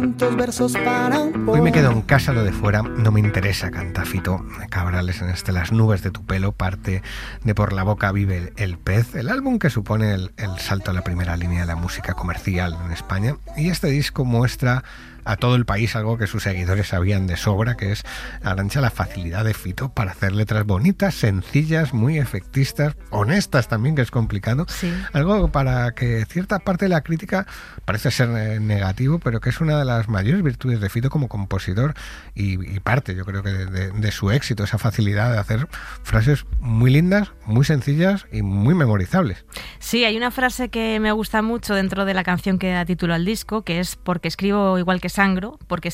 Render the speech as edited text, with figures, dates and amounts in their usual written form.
tantos versos para un poema. Hoy me quedo en casa, lo de fuera no me interesa, canta Fito Cabrales en Las nubes de tu pelo, parte de Por la boca vive el pez, el álbum que supone el salto a la primera línea de la música comercial en España. Y este disco muestra a todo el país algo que sus seguidores sabían de sobra, que es, Arantxa, la facilidad de Fito para hacer letras bonitas, sencillas, muy efectistas, honestas también, que es complicado. Sí. Algo para que cierta parte de la crítica parece ser negativo, pero que es una de las mayores virtudes de Fito como compositor y parte, yo creo que de su éxito, esa facilidad de hacer frases muy lindas, muy sencillas y muy memorizables. Sí, hay una frase que me gusta mucho dentro de la canción que da título al disco, que es: porque escribo igual que sangro, porque